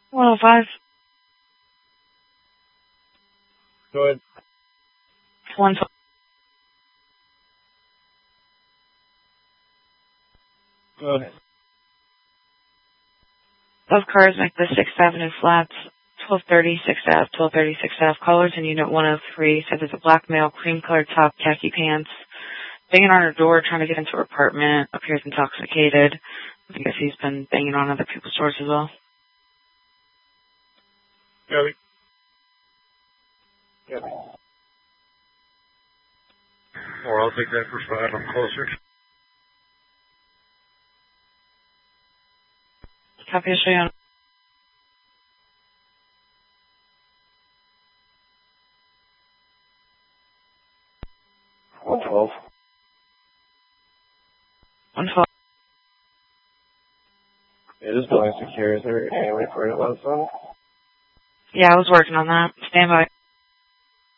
105. Go ahead. 112. Go ahead. Both cars make the 6th Avenue flats. 1230, 6th Ave, 1230, 6th Ave. Callers in Unit 103 said there's a black male, cream-colored top, khaki pants, banging on her door, trying to get into her apartment, appears intoxicated. I guess he's been banging on other people's doors as well. Copy. Copy. Or I'll take that for 5. I'm closer. Copy, I'll show you on. One 12. 112. It is building secure. Is there any way for it to let us on? Yeah, I was working on that. Stand by.